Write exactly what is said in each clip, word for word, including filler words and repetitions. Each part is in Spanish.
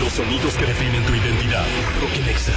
Los sonidos que definen tu identidad. Rock Nexa.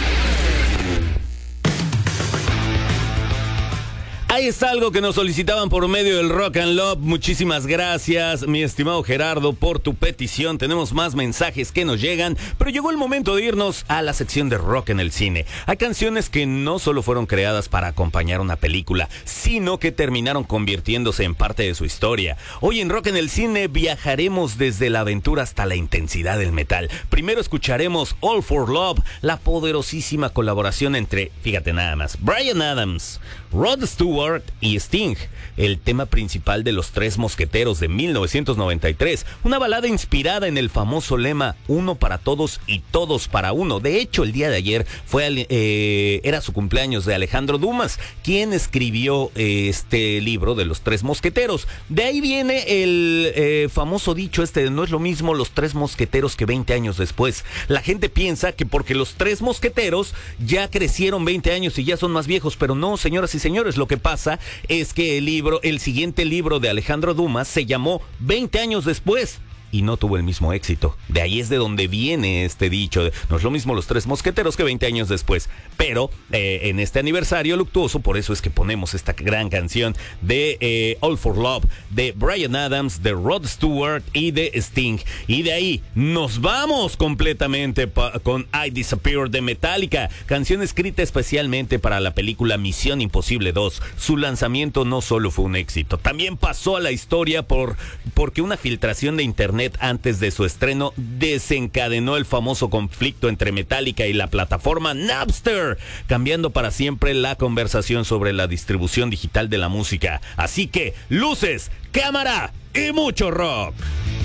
Ahí está algo que nos solicitaban por medio del Rock and Love. Muchísimas gracias, mi estimado Gerardo, por tu petición. Tenemos más mensajes que nos llegan, pero llegó el momento de irnos a la sección de rock en el cine. Hay canciones que no solo fueron creadas para acompañar una película, sino que terminaron convirtiéndose en parte de su historia. Hoy en Rock en el Cine viajaremos desde la aventura hasta la intensidad del metal. Primero escucharemos All for Love, la poderosísima colaboración entre, fíjate nada más, Bryan Adams, Rod Stewart y Sting, el tema principal de Los Tres Mosqueteros de mil novecientos noventa y tres, una balada inspirada en el famoso lema uno para todos y todos para uno. De hecho, el día de ayer fue eh, era su cumpleaños de Alejandro Dumas, quien escribió eh, este libro de Los Tres Mosqueteros. De ahí viene el eh, famoso dicho este de no es lo mismo Los Tres Mosqueteros que veinte años después. La gente piensa que porque Los Tres Mosqueteros ya crecieron veinte años y ya son más viejos, pero no, señoras y señores, lo que pasa es que el libro, el siguiente libro de Alejandro Dumas se llamó veinte años después y no tuvo el mismo éxito. De ahí es de donde viene este dicho de, no es lo mismo Los Tres Mosqueteros que veinte años después. Pero eh, en este aniversario luctuoso, por eso es que ponemos esta gran canción de eh, All for Love, de Bryan Adams, de Rod Stewart y de Sting. Y de ahí nos vamos completamente pa- con I Disappear de Metallica, canción escrita especialmente para la película Misión Imposible dos. Su lanzamiento no solo fue un éxito, también pasó a la historia por porque una filtración de internet antes de su estreno desencadenó el famoso conflicto entre Metallica y la plataforma Napster, cambiando para siempre la conversación sobre la distribución digital de la música. Así que, luces, cámara y mucho rock.